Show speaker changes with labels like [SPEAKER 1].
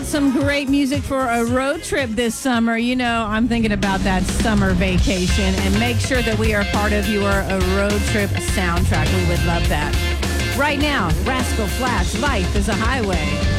[SPEAKER 1] about some great music for a road trip this summer, you know, I'm thinking about that summer vacation, and make sure that we are part of your road trip soundtrack. We would love that. Right now, Rascal Flatts, Life is a Highway.